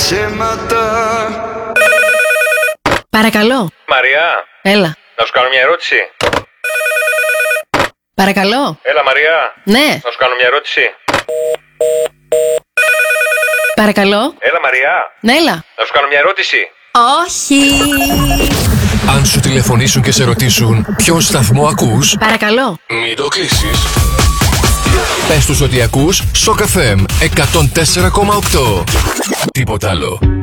ψέματα. Παρακαλώ. Μαριά. Έλα. Να σου κάνω μια ερώτηση. Παρακαλώ. Έλα Μαριά. Ναι. Να σου κάνω μια ερώτηση. Παρακαλώ. Έλα Μαριά. Ναι, έλα. Να σου κάνω μια ερώτηση. Όχι. Αν σου τηλεφωνήσουν και σε ρωτήσουν ποιον σταθμό ακούς, Παρακαλώ. μην το κλείσεις. Πες τους ότι ακούς Shock FM 104,8. Τίποτα άλλο.